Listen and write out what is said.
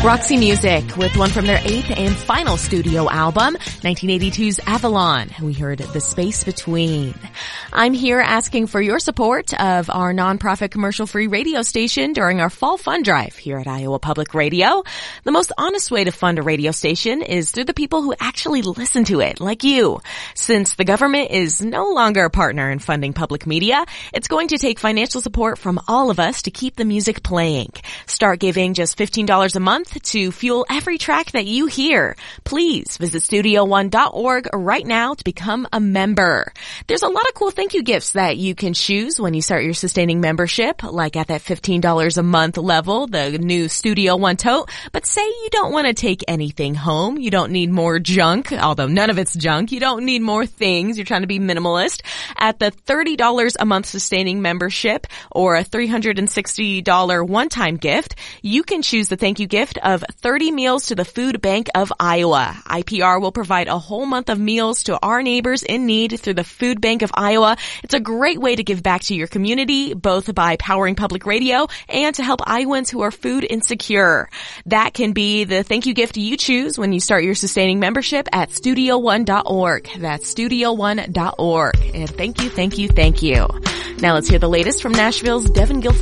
Roxy Music with one from their 8th and final studio album, 1982's Avalon. We heard The Space Between. I'm here asking for your support of our nonprofit commercial-free radio station during our fall fund drive here at Iowa Public Radio. The most honest way to fund a radio station is through the people who actually listen to it, like you. Since the government is no longer a partner in funding public media, it's going to take financial support from all of us to keep the music playing. Start giving just $15 a month to fuel every track that you hear. Please visit studio1.org right now to become a member. There's a lot of cool thank you gifts that you can choose when you start your sustaining membership, like at that $15 a month level, the new Studio One tote. But say you don't want to take anything home. You don't need more junk, although none of it's junk. You don't need more things. You're trying to be minimalist. At the $30 a month sustaining membership or a $360 one-time gift, you can choose the thank you gift of 30 meals to the Food Bank of Iowa. IPR will provide a whole month of meals to our neighbors in need through the Food Bank of Iowa. It's a great way to give back to your community, both by powering public radio and to help Iowans who are food insecure. That can be the thank you gift you choose when you start your sustaining membership at studio1.org. That's studio1.org. And thank you, thank you, thank you. Now let's hear the latest from Nashville's Devin Gilford.